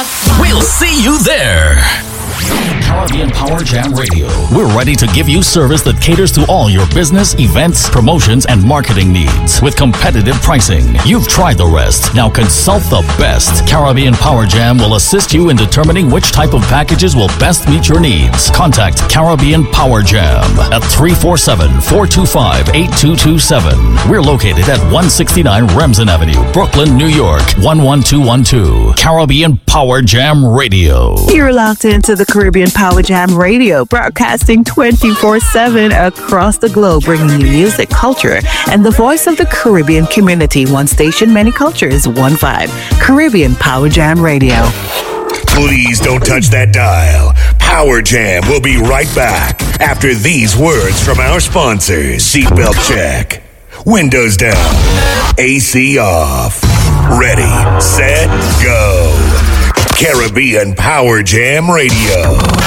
We'll see you there. Caribbean Power Jam Radio. We're ready to give you service that caters to all your business, events, promotions, and marketing needs with competitive pricing. You've tried the rest. Now consult the best. Caribbean Power Jam will assist you in determining which type of packages will best meet your needs. Contact Caribbean Power Jam at 347-425-8227. We're located at 169 Remsen Avenue, Brooklyn, New York, 11212. Caribbean Power Jam Radio. You're locked into the Caribbean Power Jam Radio, broadcasting 24/7 across the globe, bringing you music, culture, and the voice of the Caribbean community. One station, many cultures, one vibe. Caribbean Power Jam Radio. Please don't touch that dial. Power Jam will be right back after these words from our sponsors. Seatbelt check. Windows down. AC off. Ready, set, go. Caribbean Power Jam Radio.